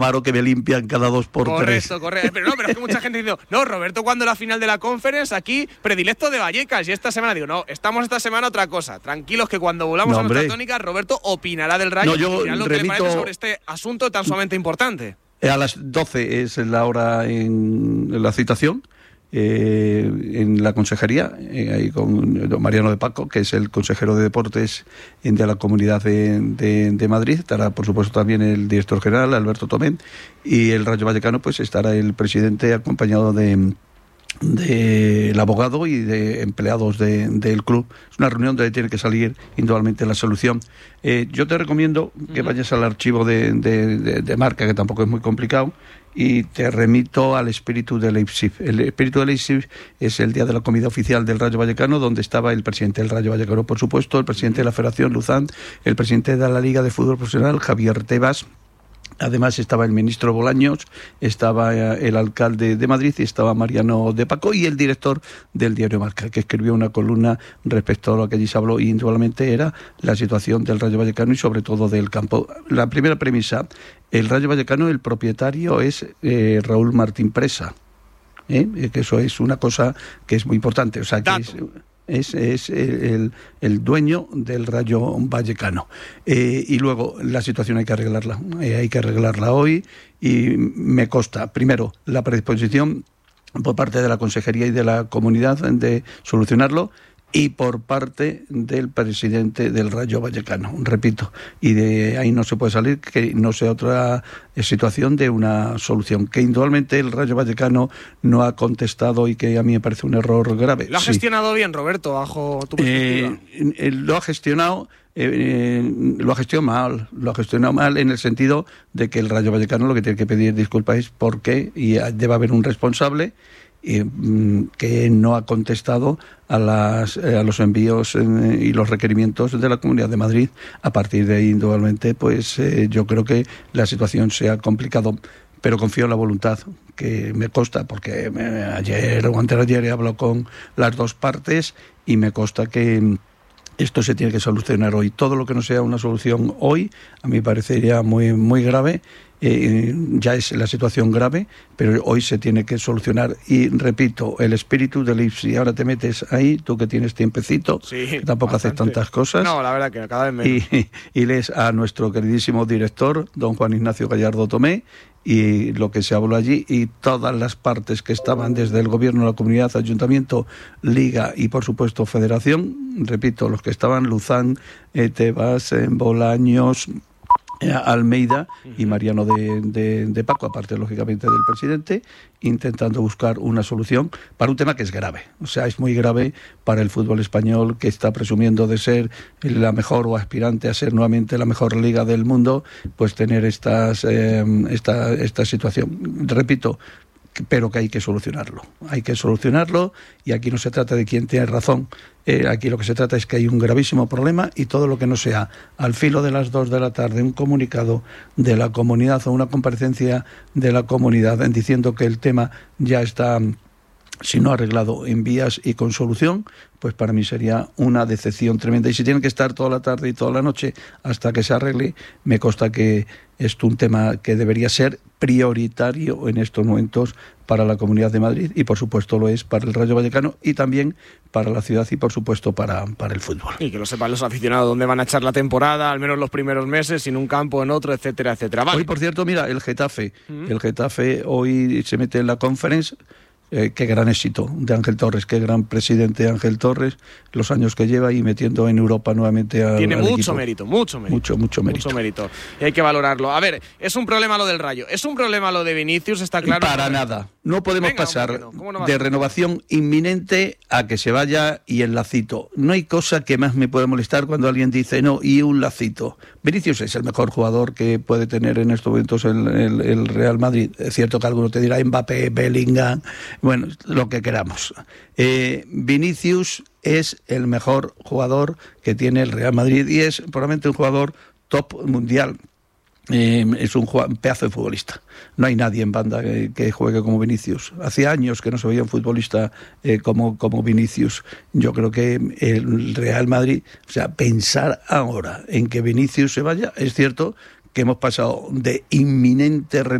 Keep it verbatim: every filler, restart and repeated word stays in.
Maro que me limpian cada dos por correcto, tres. Correcto, correcto. Pero no, pero es que mucha gente dice, no, Roberto cuando la final de la Conference aquí, predilecto de Vallecas. Y esta semana digo, no, estamos esta semana otra cosa. Tranquilos que cuando volvamos no, a nuestra tónica, Roberto opinará del Rayo no, yo y dirá lo remito... que le parece sobre este asunto tan sumamente importante. A las doce es la hora en, en la citación. Eh, en la consejería, eh, ahí con don Mariano de Paco, que es el consejero de deportes de la Comunidad de, de, de Madrid. Estará, por supuesto, también el director general, Alberto Tomé, y el Rayo Vallecano, pues estará el presidente acompañado de del abogado y de empleados de, del club. Es una reunión donde tiene que salir indudablemente la solución. Eh, yo te recomiendo que vayas al archivo de, de, de, de marca, que tampoco es muy complicado, y te remito al espíritu de Leipzig. El espíritu de Leipzig es el día de la comida oficial del Rayo Vallecano, donde estaba el presidente del Rayo Vallecano, por supuesto, el presidente de la Federación, Luzán, el presidente de la Liga de Fútbol Profesional, Javier Tebas. Además estaba el ministro Bolaños, estaba el alcalde de Madrid y estaba Mariano de Paco y el director del diario Marca, que escribió una columna respecto a lo que allí se habló, y indudablemente era la situación del Rayo Vallecano y sobre todo del campo. La primera premisa, el Rayo Vallecano, el propietario es eh, Raúl Martín Presa, ¿eh? que eso es una cosa que es muy importante. O sea, que es, Es, es el, el dueño del Rayo Vallecano. Eh, y luego la situación hay que arreglarla, eh, hay que arreglarla hoy, y me consta, primero, la predisposición por parte de la Consejería y de la Comunidad de solucionarlo, y por parte del presidente del Rayo Vallecano, repito, y de ahí no se puede salir que no sea otra situación de una solución, que indudablemente el Rayo Vallecano no ha contestado y que a mí me parece un error grave. ¿Lo ha sí. gestionado bien, Roberto, bajo tu perspectiva? Eh, eh, lo ha gestionado... Eh, eh, lo ha gestionado mal, lo ha gestionado mal en el sentido de que el Rayo Vallecano lo que tiene que pedir disculpas es porque y debe haber un responsable eh, que no ha contestado a, las, eh, a los envíos eh, y los requerimientos de la Comunidad de Madrid. A partir de ahí, indudablemente, pues eh, yo creo que la situación se ha complicado, pero confío en la voluntad, que me consta, porque me, ayer o antes de ayer he hablado con las dos partes y me consta que esto se tiene que solucionar hoy. Todo lo que no sea una solución hoy, a mí me parecería muy, muy grave. Eh, ya es la situación grave, pero hoy se tiene que solucionar. Y repito, el espíritu del Leipzig. Ahora te metes ahí, tú que tienes tiempecito, sí, que tampoco haces tantas cosas. No, la verdad que cada vez menos. Y, y lees a nuestro queridísimo director, don Juan Ignacio Gallardo Tomé, y lo que se habló allí, y todas las partes que estaban desde el gobierno, la comunidad, ayuntamiento, liga y por supuesto federación. Repito, los que estaban, Luzán, eh, Tebas, eh, Bolaños, eh, Almeida y Mariano de, de, de Paco, aparte lógicamente del presidente, intentando buscar una solución para un tema que es grave. O sea, es muy grave para el fútbol español, que está presumiendo de ser la mejor o aspirante a ser nuevamente la mejor liga del mundo, pues tener estas eh, esta, esta situación. Repito, pero que hay que solucionarlo. Hay que solucionarlo, y aquí no se trata de quién tiene razón. Eh, aquí lo que se trata es que hay un gravísimo problema, y todo lo que no sea al filo de las dos de la tarde un comunicado de la comunidad o una comparecencia de la comunidad diciendo que el tema ya está, si no arreglado, en vías y con solución, pues para mí sería una decepción tremenda. Y si tienen que estar toda la tarde y toda la noche hasta que se arregle, me consta que es un tema que debería ser prioritario en estos momentos para la Comunidad de Madrid, y por supuesto lo es para el Rayo Vallecano y también para la ciudad y por supuesto para, para el fútbol. Y que lo sepan los aficionados dónde van a echar la temporada, al menos los primeros meses, en un campo, en otro, etcétera, etcétera. Vale. Hoy, por cierto, mira, el Getafe, uh-huh. el Getafe hoy se mete en la Conference. Eh, qué gran éxito de Ángel Torres, qué gran presidente Ángel Torres, los años que lleva y metiendo en Europa nuevamente al Tiene al mucho equipo. mérito, mucho mérito. Mucho, mucho mérito. Mucho mérito. Y hay que valorarlo. A ver, es un problema lo del Rayo, es un problema lo de Vinicius, está claro. Para nada. No podemos Venga, pasar no? No de renovación inminente a que se vaya y el lacito. No hay cosa que más me pueda molestar cuando alguien dice no, y un lacito. Vinicius es el mejor jugador que puede tener en estos momentos el, el, el Real Madrid. Es cierto que alguno te dirá Mbappé, Bellingham, bueno, lo que queramos. Eh, Vinicius es el mejor jugador que tiene el Real Madrid y es probablemente un jugador top mundial. Eh, es un, un pedazo de futbolista. No hay nadie en banda que, que juegue como Vinicius. Hacía años que no se veía un futbolista eh, como, como Vinicius. Yo creo que el Real Madrid, o sea, pensar ahora en que Vinicius se vaya, es cierto que hemos pasado de inminente